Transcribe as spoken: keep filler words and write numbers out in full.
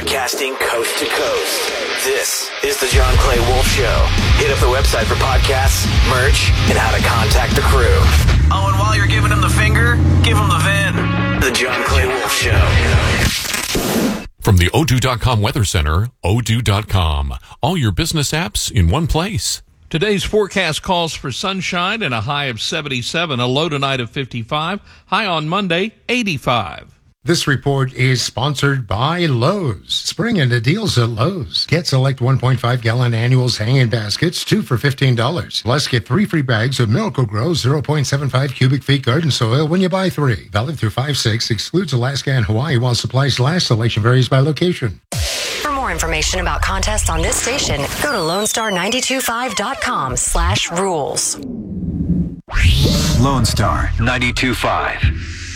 Broadcasting coast to coast. This is the John Clay Wolf Show. Hit up the website for podcasts, merch, and how to contact the crew. Oh, and while you're giving him the finger, give him the VIN. The John Clay Wolf Show. From the O two dot com Weather Center, O two dot com. All your business apps in one place. Today's forecast calls for sunshine and a high of seventy-seven, a low tonight of fifty-five, high on Monday, eighty-five. This report is sponsored by Lowe's. Spring into deals at Lowe's. Get select one point five gallon annuals hanging baskets, two for fifteen dollars. Plus, get three free bags of Miracle-Gro zero point seven five cubic feet garden soil when you buy three. Valid through five six, excludes Alaska and Hawaii while supplies last. Selection varies by location. For more information about contests on this station, go to lone star nine two five dot com slash rules. Lone Star ninety-two point five.